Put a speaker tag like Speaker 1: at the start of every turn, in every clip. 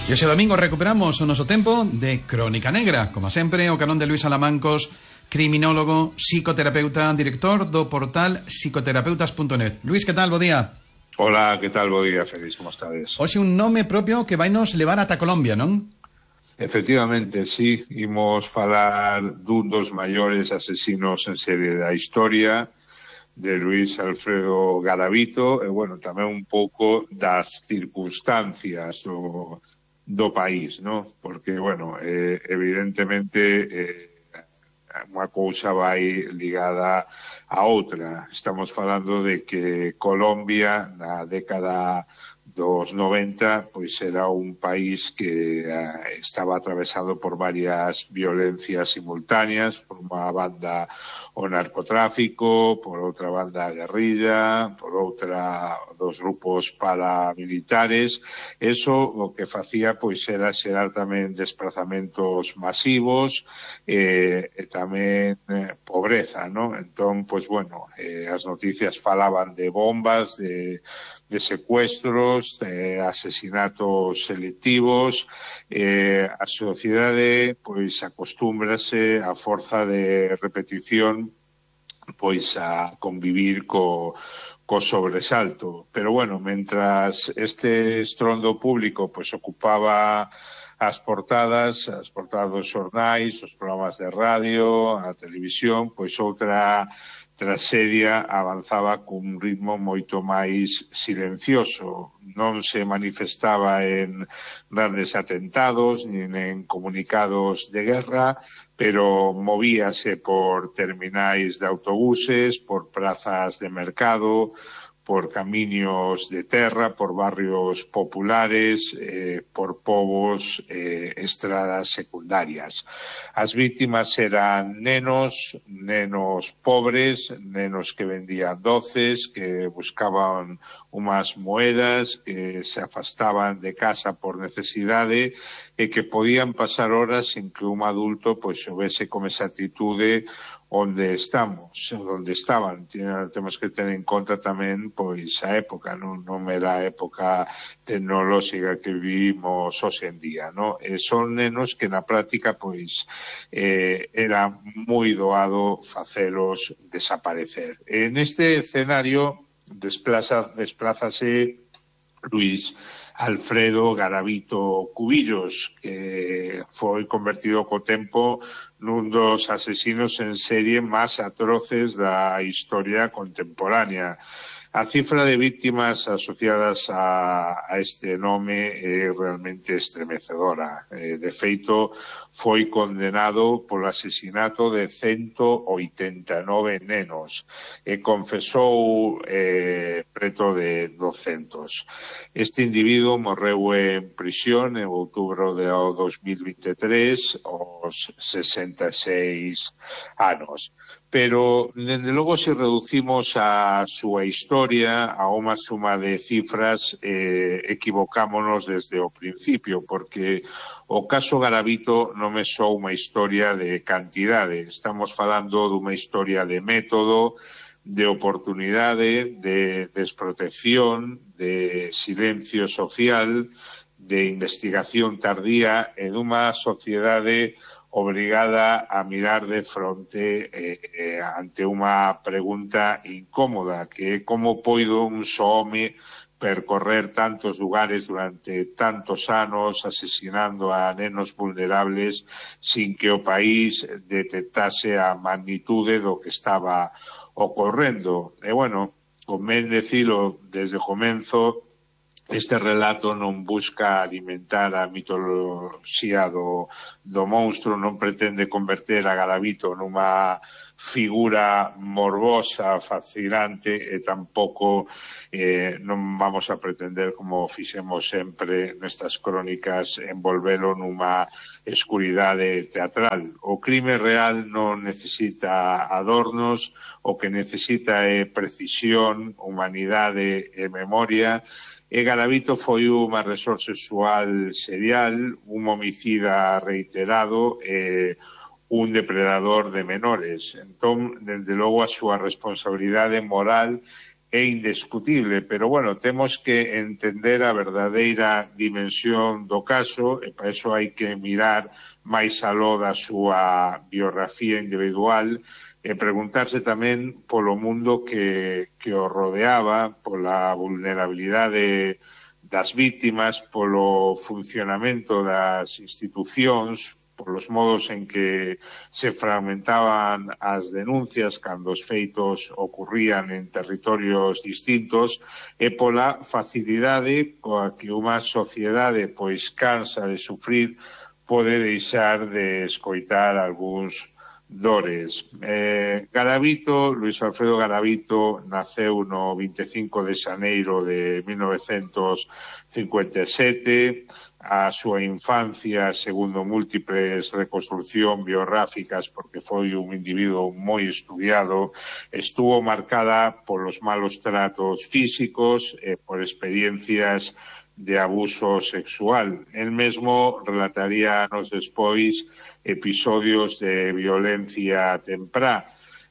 Speaker 1: E ese domingo recuperamos o noso tempo de Crónica Negra. Como sempre, o carón de Luís Alamancos, criminólogo, psicoterapeuta, director do portal psicoterapeutas.net. Luís, que tal? Bo día.
Speaker 2: Hola, que tal? Bo día, Félix, como estades?
Speaker 1: Hoxe un nome propio que vai nos levar ata Colombia, non?
Speaker 2: Efectivamente, sí, imos falar dun dos maiores asesinos en serie da historia, de Luis Alfredo Garavito, e, bueno, tamén un pouco das circunstancias do país, ¿no? Porque, bueno, evidentemente unha cousa vai ligada a outra. Estamos falando de que Colombia, na década dos 90, pois era un país que estaba atravesado por varias violencias simultáneas, por unha banda o narcotráfico, por outra banda a guerrilla, por outra dos grupos paramilitares. Eso o que facía pois era xerar tamén desplazamentos masivos e tamén pobreza, ¿no? Entón, pois bueno, as noticias falaban de bombas, de secuestros, asesinatos selectivos. A sociedade pois acostúmbrase a forza de repetición pois a convivir co sobresalto. Pero bueno, mentras este estrondo público pois ocupaba as portadas dos xornais, os programas de radio, a televisión, pois outra traxedia avanzaba cun ritmo moito máis silencioso. Non se manifestaba en grandes atentados, nin en comunicados de guerra, pero movíase por terminais de autobuses, por prazas de mercado, por camiños de terra, por barrios populares, por povos, estradas secundarias. As vítimas eran nenos pobres, nenos que vendían doces, que buscaban unhas moedas, que se afastaban de casa por necesidade e que podían pasar horas sin que un adulto pois houvese con esa actitude onde estaban. Temos que ter en conta tamén pois a época, non era a época tecnolóxica que vivimos hoxe en día, non? Son nenos que na práctica pois era moi doado facelos desaparecer. En este escenario desplázase Luis Alfredo Garavito Cubillos, que foi convertido co tempo nun dos asesinos en serie máis atroces da historia contemporánea. A cifra de víctimas asociadas a este nome é realmente estremecedora. De feito, foi condenado polo asesinato de 189 nenos e confesou preto de 200. Este individuo morreu en prisión en outubro de 2023 aos 66 anos. Pero, dende logo, se reducimos a súa historia a unha suma de cifras, equivocámonos desde o principio, porque o caso Garavito non é só unha historia de cantidade. Estamos falando dunha historia de método, de oportunidade, de desprotección, de silencio social, de investigación tardía e dunha sociedade obrigada a mirar de fronte ante unha pregunta incómoda, que é como poido un só home percorrer tantos lugares durante tantos anos asesinando a nenos vulnerables sin que o país detectase a magnitude do que estaba ocorrendo. E, bueno, convén decilo desde o comenzo, este relato non busca alimentar a mitoloxía do monstro, non pretende converter a Garavito nunha figura morbosa, fascinante, e tampouco non vamos a pretender, como fixemos sempre nestas crónicas, envolvelo nunha escuridade teatral. O crime real non necesita adornos, o que necesita é precisión, humanidade e memoria. E Garavito foi un agresor sexual serial, un homicida reiterado e un depredador de menores. Entón, desde logo, a súa responsabilidade moral é indiscutible, pero bueno, temos que entender a verdadeira dimensión do caso e para iso hai que mirar máis aló da súa biografía individual e preguntarse tamén polo mundo que o rodeaba, pola vulnerabilidade das vítimas, polo funcionamento das institucións, polos modos en que se fragmentaban as denuncias cando os feitos ocurrían en territorios distintos e pola facilidade coa que unha sociedade pois cansa de sufrir pode deixar de escoitar algúns dores. Garavito, Luis Alfredo Garavito, naceu no 25 de xaneiro de 1957. A súa infancia, segundo múltiples reconstruccións biográficas, porque foi un individuo moi estudiado, estuvo marcada polos malos tratos físicos e por experiencias de abuso sexual. El mesmo relataría anos despois episodios de violencia temprá.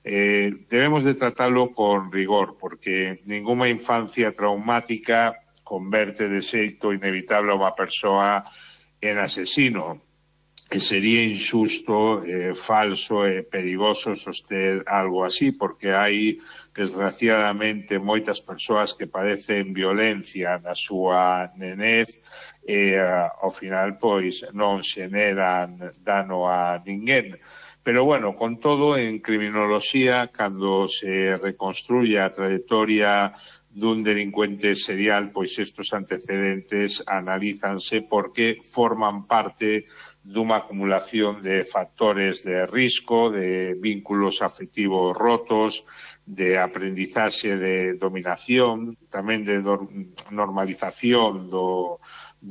Speaker 2: Debemos de tratalo con rigor, porque ninguna infancia traumática converte de xeito inevitable a unha persoa en asesino. Que sería injusto, falso e perigoso soster algo así, porque hai, desgraciadamente, moitas persoas que padecen violencia na súa nenez e, ao final, pois, non xeneran dano a ninguén. Pero, bueno, con todo, en criminoloxía, cando se reconstruye a trayectoria dun delincuente serial, pois estos antecedentes analízanse porque forman parte dunha acumulación de factores de risco, de vínculos afectivos rotos, de aprendizaxe de dominación, tamén de normalización do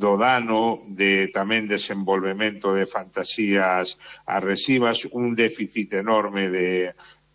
Speaker 2: dano, de tamén desenvolvemento de fantasías agresivas, un déficit enorme de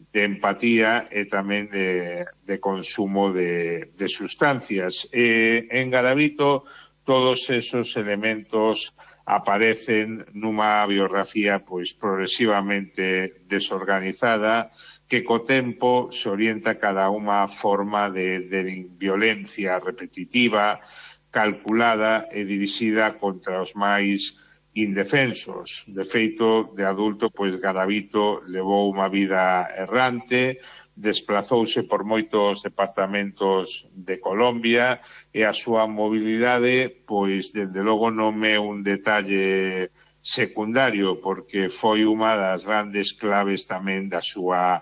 Speaker 2: empatía e tamén de consumo de sustancias. En Garavito todos esos elementos aparecen nunha biografía pois progresivamente desorganizada que co tempo se orienta cada unha forma de violencia repetitiva, calculada e dirixida contra os máis indefensos. De feito, de adulto, pois Garavito levou unha vida errante, desplazouse por moitos departamentos de Colombia e a súa mobilidade, pois, dende logo non é un detalle secundario, porque foi unha das grandes claves tamén da súa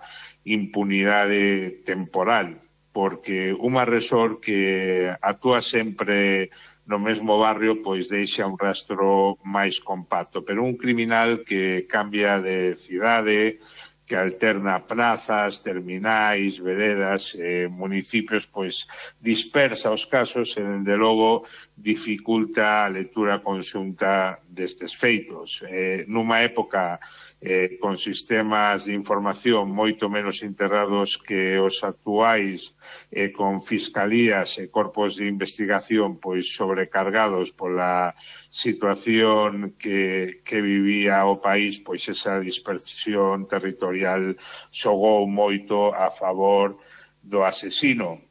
Speaker 2: impunidade temporal, porque un agresor que actúa sempre no mesmo barrio, pois deixa un rastro máis compacto. Pero un criminal que cambia de cidade, que alterna plazas, terminais, veredas, municipios, pois dispersa os casos e, dende logo, dificulta a lectura conxunta destes feitos. Nunha época con sistemas de información moito menos integrados que os actuais, con fiscalías e corpos de investigación pois sobrecargados pola situación que vivía o país, pois esa dispersión territorial xogou moito a favor do asesino.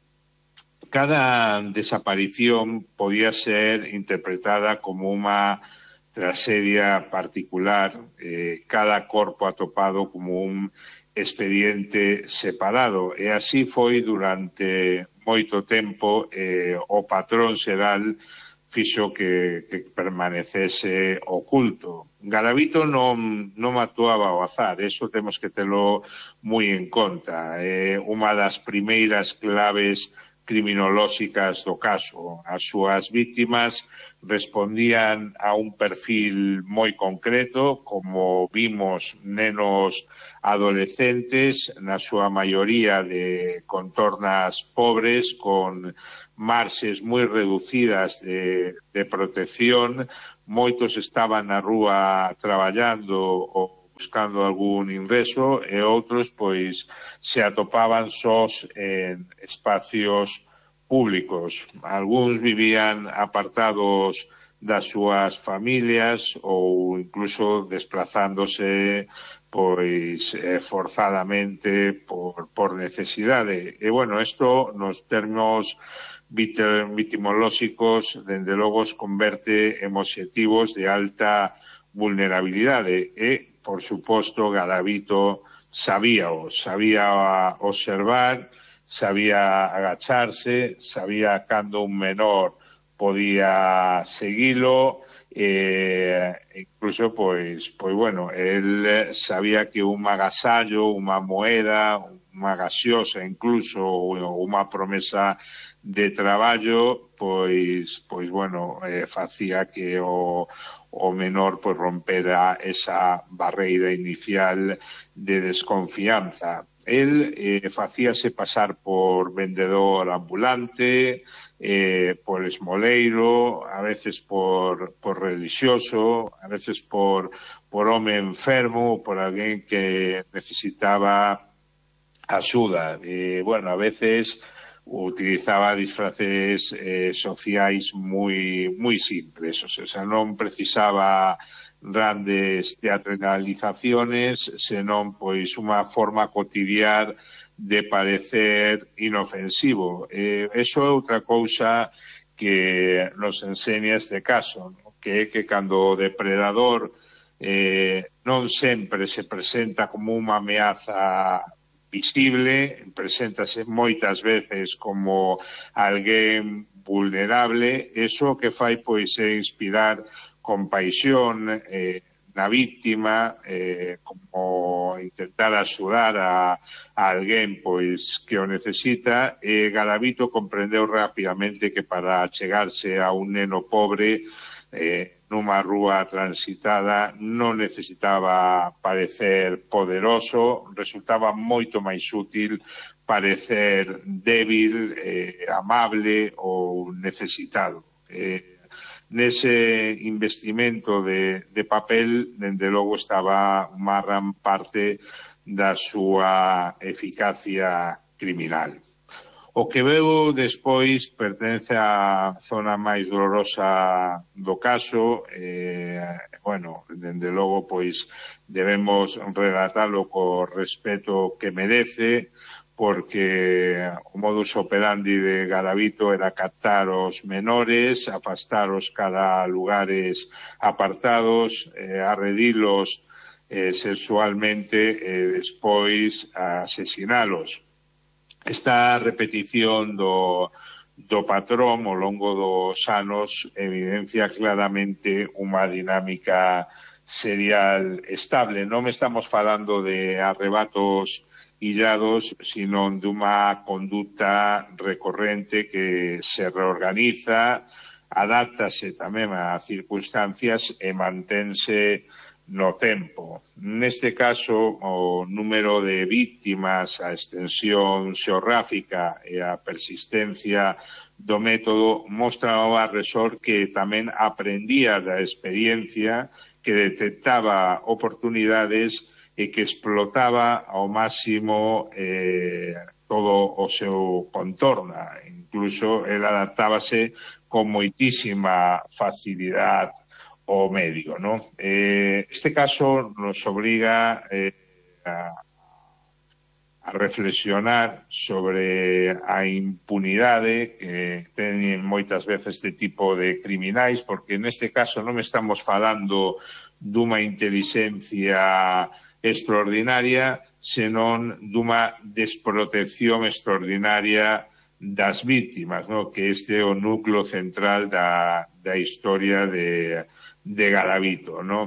Speaker 2: Cada desaparición podía ser interpretada como unha tragedia particular, cada corpo atopado como un expediente separado, e así foi durante moito tempo. O patrón xeral fixo que permanecese oculto. Garavito non actuaba ao azar, eso temos que telo moi en conta. Unha das primeiras claves criminolóxicas do caso. As súas vítimas respondían a un perfil moi concreto, como vimos, nenos adolescentes, na súa maioría de contornas pobres, con marxes moi reducidas de protección. Moitos estaban na rúa traballando ou buscando algún ingreso e outros pois se atopaban sós en espacios públicos. Algúns vivían apartados das súas familias ou incluso desplazándose pois forzadamente por necesidade. E, bueno, isto nos termos vitimolóxicos, dende logo, os converte en obxectivos de alta vulnerabilidade. E, por suposto, Garavito sabía observar, sabía agacharse, sabía cando un menor podía seguilo, incluso, pois bueno, él sabía que un agasallo, unha moeda, unha gaseosa, incluso unha promesa de traballo, pois bueno, facía que o menor pois rompera esa barreira inicial de desconfianza. El facíase pasar por vendedor ambulante, por esmoleiro, a veces por religioso, a veces por home enfermo, por alguén que necesitaba axuda. Bueno, a veces utilizaba disfraces sociais moi simples, o sea, non precisaba grandes teatralizaciones, senón pois unha forma cotidiana de parecer inofensivo. Eso é outra cousa que nos enseña este caso, ¿no? Que é que cando o depredador non sempre se presenta como unha ameaza visible, preséntase moitas veces como alguén vulnerable, eso que fai pois é inspirar compaixón na víctima, como intentar axudar a alguén pois que o necesita. E Garavito comprendeu rapidamente que para chegarse a un neno pobre nunha rúa transitada non necesitaba parecer poderoso, resultaba moito máis útil parecer débil, amable ou necesitado. Nese investimento de papel, dende logo, estaba unha gran parte da súa eficacia criminal. O que veu despois pertence á zona máis dolorosa do caso. Bueno, dende logo, pois debemos relatalo co respeto que merece, porque o modus operandi de Garavito era captar os menores, afastaros cara a lugares apartados, arredilos sexualmente e despois asesinalos. Esta repetición do patrón ao longo dos anos evidencia claramente unha dinámica serial estable. Non estamos falando de arrebatos illados, sino dunha conduta recorrente que se reorganiza, adáptase tamén a circunstancias e mantense no tempo. Neste caso, o número de víctimas, a extensión xeográfica e a persistencia do método mostra ao agresor que tamén aprendía da experiencia, que detectaba oportunidades e que explotaba ao máximo todo o seu contorno. Incluso el adaptábase con moitísima facilidade ao medio, ¿no? Este caso nos obliga a reflexionar sobre a impunidade que teñen moitas veces este tipo de criminais, porque neste caso non estamos falando dunha inteligencia extraordinaria, senón dunha desprotección extraordinaria das víctimas, ¿no? Que este é o núcleo central da historia de Garavito, ¿no?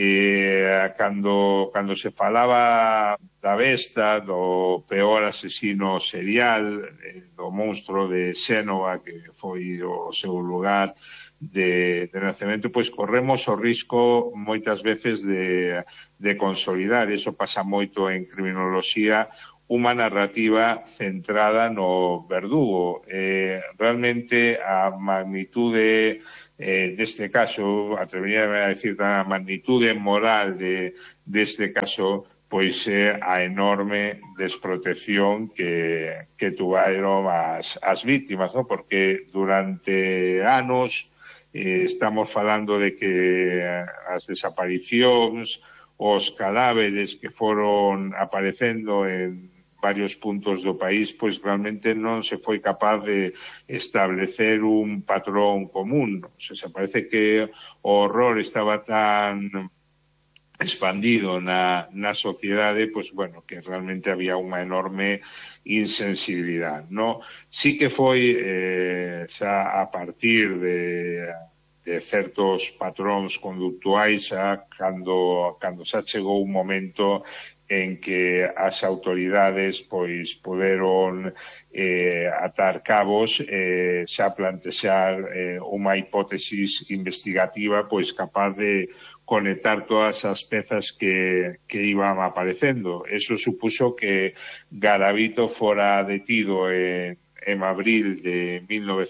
Speaker 2: Cando se falaba da besta, do peor asesino serial, do monstro de Xénova, que foi o seu lugar de nacemento, pois corremos o risco moitas veces de consolidar, iso pasa moito en criminoloxía, unha narrativa centrada no verdugo. Realmente a magnitude deste caso, atreveríame a decir, a magnitude moral deste caso, pois é a enorme desprotección que tuvaron as víctimas, ¿no? Porque durante anos estamos falando de que as desaparicións, os cadáveres que foron aparecendo en varios puntos do país, pois realmente non se foi capaz de establecer un patrón común. O sea, se parece que o horror estaba tan expandido na sociedade, pois, bueno, que realmente había unha enorme insensibilidade, no? Sí que foi xa a partir de certos patróns conductuais xa cando xa chegou un momento en que as autoridades pois poderon atar cabos, xa plantexar unha hipótesis investigativa pois capaz de conectar todas as pezas que iban aparecendo. Eso supuso que Garavito fora detido en abril de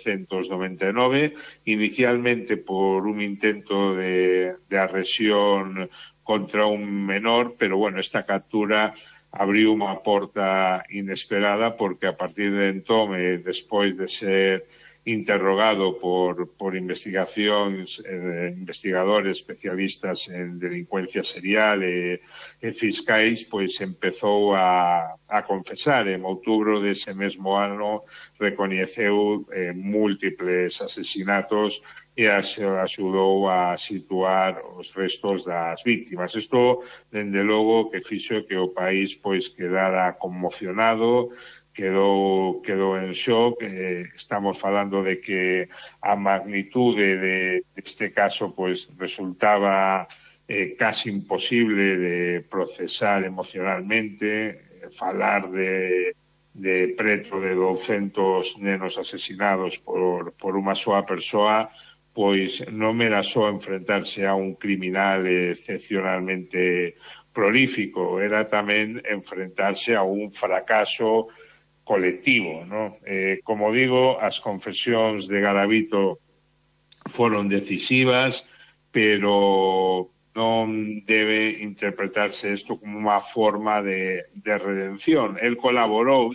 Speaker 2: 1999, inicialmente por un intento de agresión contra un menor, pero bueno, esta captura abriu unha porta inesperada porque a partir de entón, despois de ser interrogado por investigadores especialistas en delincuencia serial e fiscais, pois empezou a confesar. En outubro dese mesmo ano recoñeceu múltiples asesinatos e axudou a situar os restos das víctimas. Isto, dende logo, que fixo que o país pois quedara conmocionado, quedou en shock. Estamos falando de que a magnitude deste caso pois resultaba casi imposible de procesar emocionalmente, falar de preto de 200 nenos asesinados por unha soa persoa, pois non era só enfrentarse a un criminal excepcionalmente prolífico, era tamén enfrentarse a un fracaso colectivo, ¿no? Como digo, as confesións de Garavito foron decisivas, pero non debe interpretarse isto como unha forma de redención. El colaborou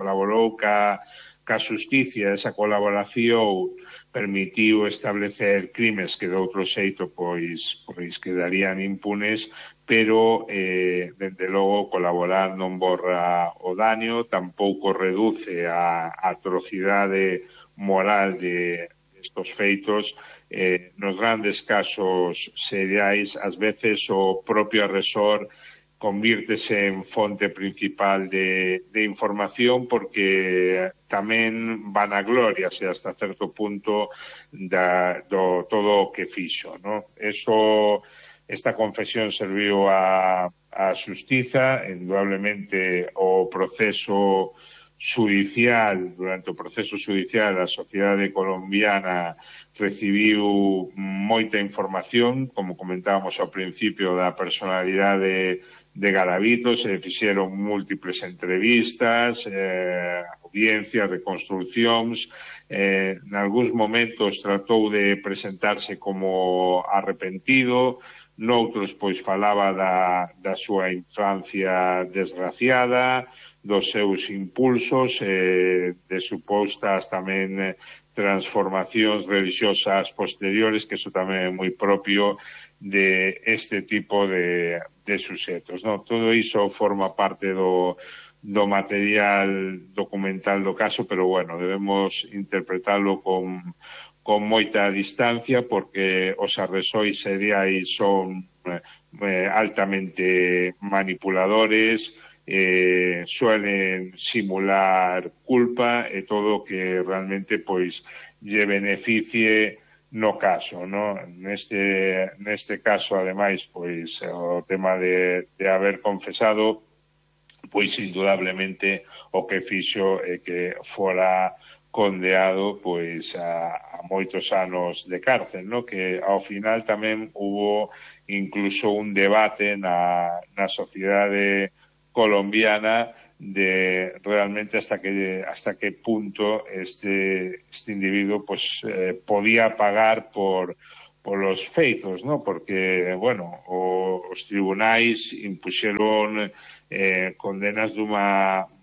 Speaker 2: ca xusticia. Esa colaboración permitiu establecer crimes que de outro xeito pois quedarían impunes, pero dende logo colaborar non borra o daño, tampouco reduce a atrocidade moral de estos feitos. Nos grandes casos seriais, ás veces o propio agresor convírtese en fonte principal de información porque tamén vanagloriase hasta certo punto do todo o que fixo, ¿no? Esta confesión serviu a xustiza, indudablemente o proceso judicial, durante o proceso judicial a sociedade colombiana recibiu moita información, como comentábamos ao principio, da personalidade de Garavito. Se fixeron múltiples entrevistas, audiencias, reconstruccións. Nalgúns momentos tratou de presentarse como arrepentido, noutros pois falaba da súa infancia desgraciada, dos seus impulsos, de supostas tamén transformacións religiosas posteriores, que iso tamén é moi propio de este tipo de suxetos, ¿no? Todo iso forma parte do material documental do caso, pero bueno, debemos interpretarlo con moita distancia porque os agresores seriais son altamente manipuladores, suelen simular culpa e todo que realmente pois lle beneficie no caso, ¿no? Neste caso, ademais, pois o tema de haber confesado, pois indudablemente o que fixo é que fora condeado pois a moitos anos de cárcel, ¿no? Que ao final tamén hubo incluso un debate na sociedade colombiana de realmente hasta que punto este individuo pues podía pagar por los feitos, ¿no? Porque, bueno, os tribunais impuxeron condenas dunha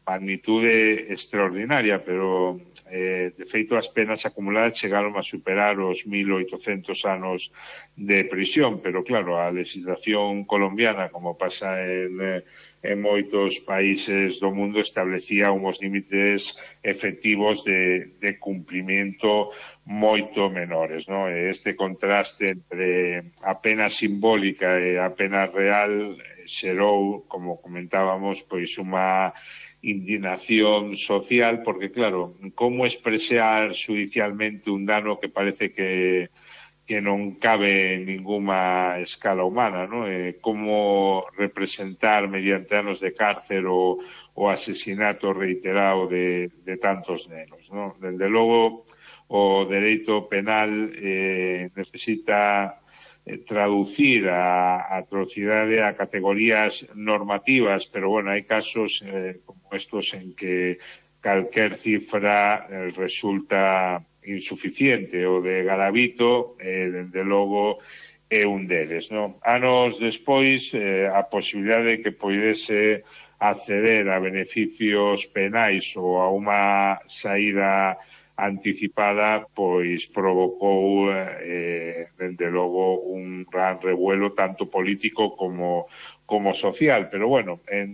Speaker 2: magnitude extraordinaria, pero de feito as penas acumuladas chegaron a superar os 1.800 anos de prisión, pero claro, a legislación colombiana, como pasa en moitos países do mundo, establecía uns límites efectivos de cumprimento moito menores, ¿no? Este contraste entre a pena simbólica e a pena real xerou, como comentábamos, pois unha indignación social, porque claro, como expresar judicialmente un dano que parece que non cabe en ninguna escala humana, ¿no? Como representar mediante anos de cárcel o asesinato reiterado de tantos nenos, ¿no? Dende logo, o dereito penal necesita traducir a atrocidade a categorías normativas, pero bueno, hai casos como estos en que calquer cifra resulta insuficiente. O de Garavito, dende logo, é un deles, non? Anos despois, a posibilidade de que poidese acceder a beneficios penais ou a unha saída anticipada, pois provocou, dende logo, un gran revuelo tanto político como social. Pero bueno, en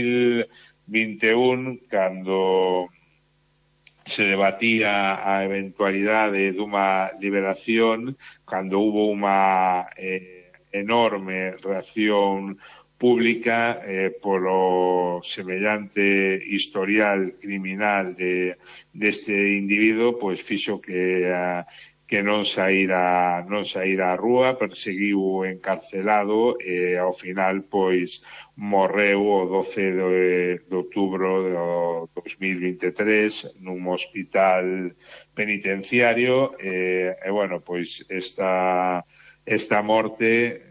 Speaker 2: 2021, cando se debatía a eventualidade dunha liberación, cando hubo unha enorme reacción pública polo semellante historial criminal deste individuo, pois fixo que non saíra á rúa, perseguiu encarcelado e ao final pois morreu o 12 de outubro do 2023 nun hospital penitenciario e bueno, pois esta morte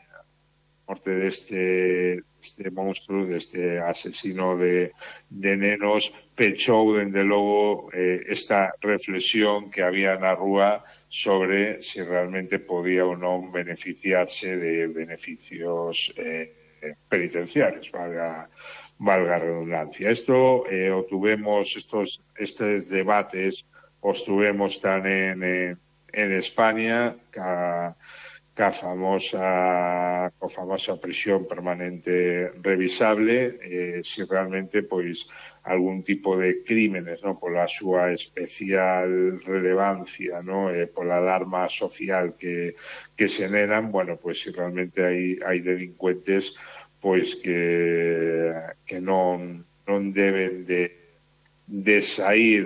Speaker 2: deste monstruo, deste asesino de nenos, pechou, dende logo, esta reflexión que había na rúa sobre se realmente podía ou non beneficiarse de beneficios penitenciarios, valga a redundancia. Esto o tuvemos, estes debates os tuvemos tamén en España, ca famosa prisión permanente revisable, se realmente pois algún tipo de crímenes, no, pola súa especial relevancia, no, pola alarma social que xeneran, bueno, pois se realmente hai delincuentes pois que non deben de sair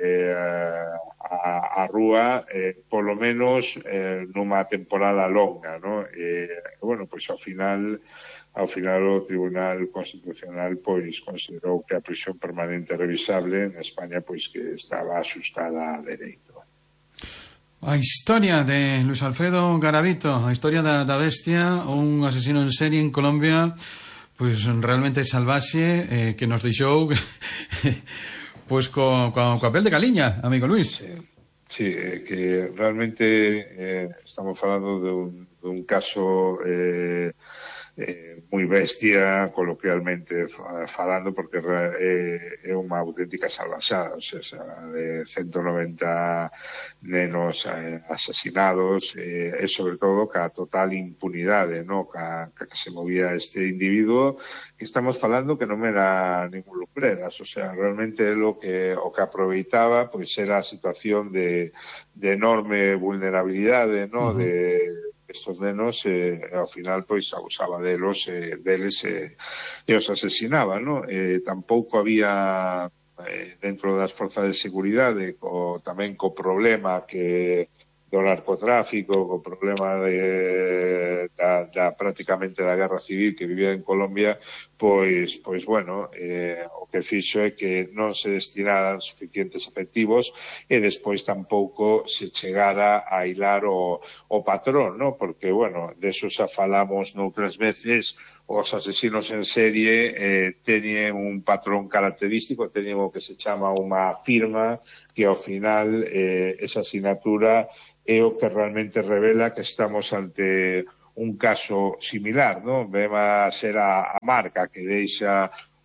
Speaker 2: a rúa, polo menos nunha temporada longa, ¿no? Bueno, pois ao final o Tribunal Constitucional pois considerou que a prisión permanente revisable en España pois que estaba asustada a dereito.
Speaker 1: A historia de Luis Alfredo Garavito, a historia da bestia, un asesino en serie en Colombia, pois realmente salvaxe, que nos deixou pois con papel de caliña, amigo Luis.
Speaker 2: Sí, que realmente estamos falando dun caso moi bestia, coloquialmente falando, porque é unha auténtica salvaxada, o sea, de 190 nenos asesinados, e sobre todo ca total impunidade, no, ca que se movía este individuo, que estamos falando que non era ningún lumbreras, o sea, realmente o que aproveitaba pois era a situación de enorme vulnerabilidade, no, de estos nenos, ao final pois abusaba deles e os asesinaba, no? Tampouco había dentro das forzas de seguridade tamén co problema do narcotráfico, co problema da prácticamente da guerra civil que vivía en Colombia, pois bueno, o que fixo é que non se destinaran suficientes efectivos e despois tampouco se chegara a hilar o patrón, ¿no? Porque, bueno, deso xa falamos noutras veces, os asesinos en serie teñen un patrón característico, teñen o que se chama unha firma, que ao final esa asignatura é o que realmente revela que estamos ante un caso similar, ¿no? Vema ser a marca que deixa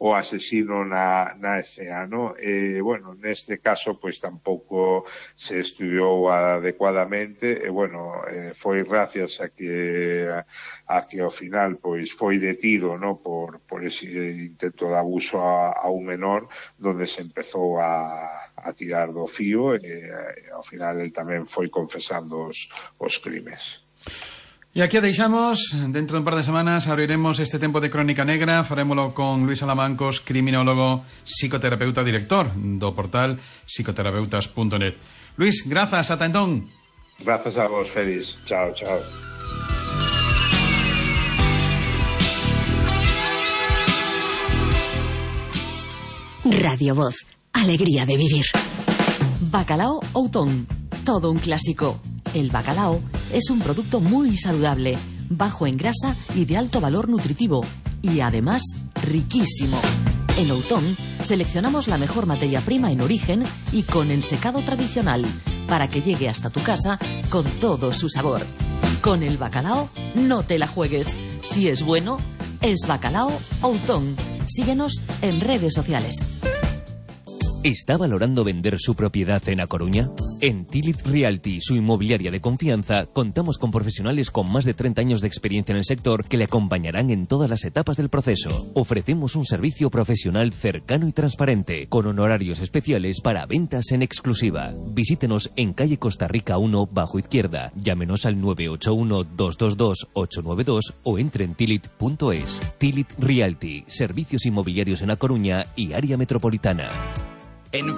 Speaker 2: o asesino na escena, ¿no? Bueno, neste caso, pois tampouco se estudiou adecuadamente, foi gracias a que ao final pois foi detido, ¿no? por ese intento de abuso a un menor, donde se empezou a tirar do fío, e ao final el tamén foi confesando os crimes.
Speaker 1: E aquí a deixamos. Dentro de un par de semanas abriremos este tempo de Crónica Negra. Farémolo con Luis Alamancos, criminólogo, psicoterapeuta, director do portal psicoterapeutas.net. Luis, grazas, ata entón.
Speaker 2: Grazas a vos, Félix. Chao, chao.
Speaker 3: Radio Voz, alegría de vivir.
Speaker 4: Bacalao Outón, todo un clásico. El bacalao es un producto muy saludable, bajo en grasa y de alto valor nutritivo, y además riquísimo. En Outón seleccionamos la mejor materia prima en origen y con ensecado tradicional, para que llegue hasta tu casa con todo su sabor. Con el bacalao no te la juegues. Si es bueno, es Bacalao Outón. Síguenos en redes sociales.
Speaker 5: ¿Está valorando vender su propiedad en A Coruña? En Tilit Realty, su inmobiliaria de confianza, contamos con profesionales con más de 30 años de experiencia en el sector que le acompañarán en todas las etapas del proceso. Ofrecemos un servicio profesional cercano y transparente, con honorarios especiales para ventas en exclusiva. Visítenos en calle Costa Rica 1, bajo izquierda. Llámenos al 981-222-892 o entre en tilit.es. Tilit Realty, servicios inmobiliarios en A Coruña y área metropolitana.